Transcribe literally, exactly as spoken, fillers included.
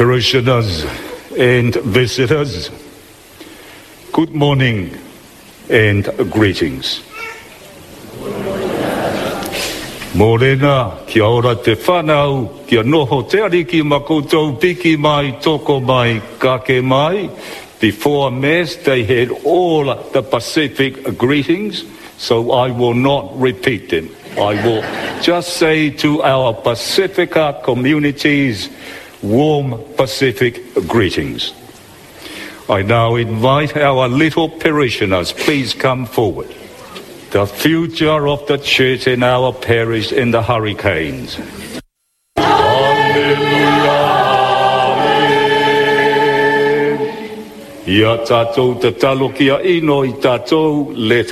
Parishioners and visitors, good morning and greetings. Morena, kia ora te whanau, kia noho te ariki makotou, piki mai, toko mai, kake mai. Before Mass, they had all the Pacific greetings, so I will not repeat them. I will just say to our Pacifica communities, warm Pacific greetings. I now invite our little parishioners, please come forward. The future of the church in our parish in the hurricanes. Ia tātou te talo kia ino i tātou le